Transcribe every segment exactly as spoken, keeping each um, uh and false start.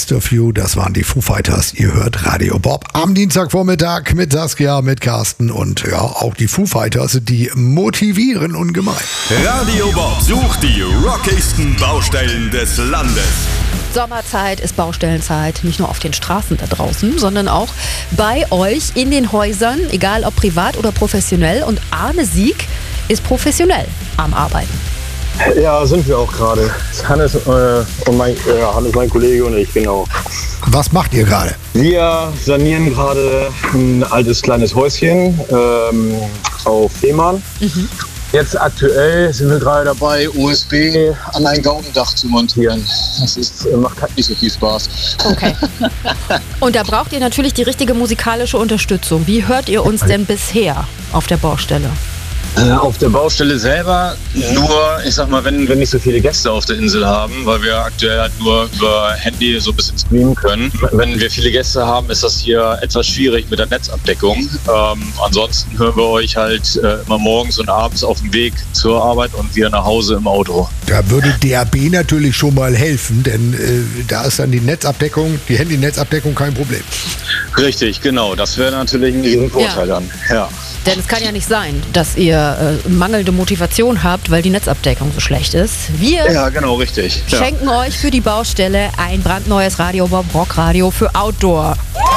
Best of You, das waren die Foo Fighters. Ihr hört Radio Bob am Dienstagvormittag mit Saskia, mit Carsten und ja, auch die Foo Fighters, die motivieren ungemein. Radio Bob sucht die rockigsten Baustellen des Landes. Sommerzeit ist Baustellenzeit, nicht nur auf den Straßen da draußen, sondern auch bei euch in den Häusern, egal ob privat oder professionell. Und Arne Sieg ist professionell am Arbeiten. Ja, sind wir auch gerade. Hannes, äh, und mein, äh, Hannes, mein Kollege und ich, genau. Was macht ihr gerade? Wir sanieren gerade ein altes kleines Häuschen ähm, auf Fehmarn. Mhm. Jetzt aktuell sind wir gerade dabei, U S B an ein Gaubendach zu montieren. Das ist, macht halt nicht so viel Spaß. Okay. Und da braucht ihr natürlich die richtige musikalische Unterstützung. Wie hört ihr uns denn bisher auf der Baustelle? Äh, auf der Baustelle selber nur, ich sag mal, wenn wir nicht so viele Gäste auf der Insel haben, weil wir aktuell halt nur über Handy so ein bisschen streamen können. Wenn wir viele Gäste haben, ist das hier etwas schwierig mit der Netzabdeckung. Ähm, ansonsten hören wir euch halt äh, immer morgens und abends auf dem Weg zur Arbeit und wieder nach Hause im Auto. Da würde D A B natürlich schon mal helfen, denn äh, da ist dann die Netzabdeckung, die Handy-Netzabdeckung kein Problem. Richtig, genau. Das wäre natürlich ein riesen Vorteil ja. dann. Ja. Denn es kann ja nicht sein, dass ihr äh, mangelnde Motivation habt, weil die Netzabdeckung so schlecht ist. Wir ja, genau, richtig. Ja. schenken euch für die Baustelle ein brandneues Radio Bob Rockradio für Outdoor.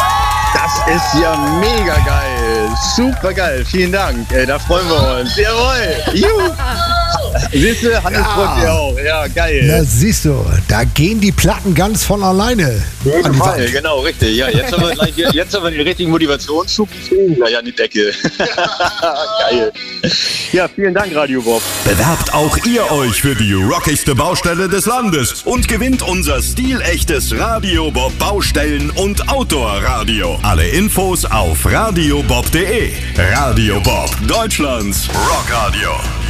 Das ist ja mega geil. Super geil. Vielen Dank. Ey, da freuen wir uns. Jawohl. Juhu. Siehst du, Hannes Ja. freut sich auch. Ja, geil. Na siehst du, da gehen die Platten ganz von alleine an die Wand. Genau, richtig. Ja, jetzt haben wir, gleich, jetzt haben wir den richtigen Motivationsschub und gleich an die Decke. Geil. Ja, vielen Dank, Radio Bob. Bewerbt auch ihr euch für die rockigste Baustelle des Landes und gewinnt unser stilechtes Radio Bob Baustellen- und Outdoor-Radio. Alle Infos auf radiobob punkt de. Radio Bob, Deutschlands Rockradio.